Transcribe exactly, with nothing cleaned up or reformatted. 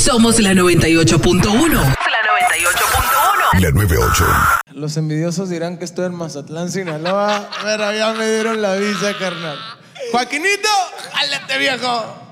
Somos la noventa y ocho punto uno. La noventa y ocho punto uno. La noventa y ocho. Los envidiosos dirán que estoy en Mazatlán, Sinaloa. Pero ya me dieron la visa, carnal. Joaquinito, jálate, viejo.